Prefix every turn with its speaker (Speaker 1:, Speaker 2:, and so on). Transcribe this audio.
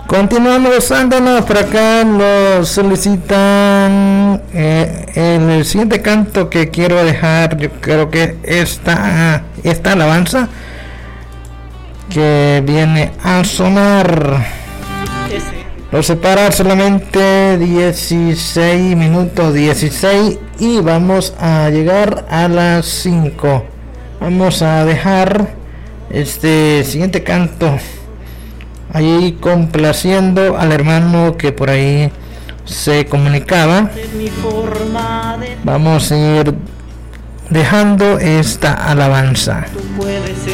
Speaker 1: Continuamos gozándonos. Por acá nos solicitan el siguiente canto que quiero dejar. Yo creo que esta alabanza que viene a sonar. Nos separa solamente 16 minutos 16 y vamos a llegar a las 5. Vamos a dejar este siguiente canto ahí complaciendo al hermano que por ahí se comunicaba. Vamos a ir dejando esta alabanza.